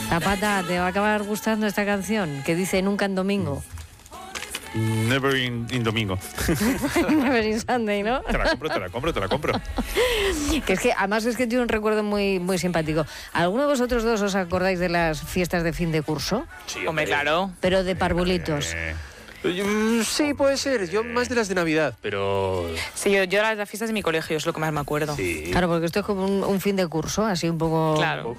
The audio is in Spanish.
Zapata, te va a acabar gustando esta canción que dice nunca en domingo. Never in domingo. Never in Sunday, ¿no? Te la compro. Que es que además es que tiene un recuerdo muy, muy simpático. ¿Alguno de vosotros dos os acordáis de las fiestas de fin de curso? Sí, hombre, claro. Pero de parvulitos. Sí, puede ser. Yo más de las de Navidad, pero... Sí, yo las fiestas de mi colegio es lo que más me acuerdo. Sí. Claro, porque esto es como un fin de curso, así un poco... Claro.